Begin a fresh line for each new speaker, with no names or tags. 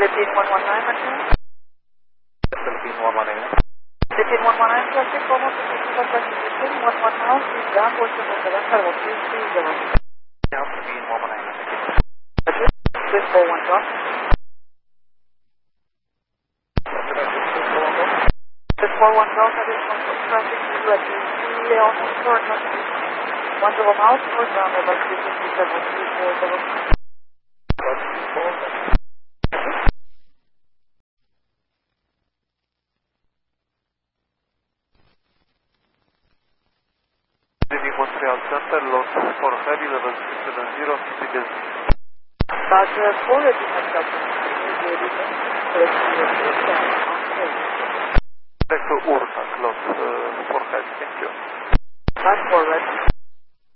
Philippine 119, Matthew.
Philippine 119.
Philippine 119, traffic, almost to destination, 11 miles, eastbound, towards the Minnesota, Federal 330.
Yeah, Philippine 119.
Roger. Swiss 41 Golf. Swiss 41 Golf, additional traffic, at the almost short, 10 miles, northbound, about 350, Federal 340.
Montreal Center, load for heavy level 670, tickets.
Roger, 4 ready, myself.
Back to Ursa, load for heavy, thank you.
Back 4 ready.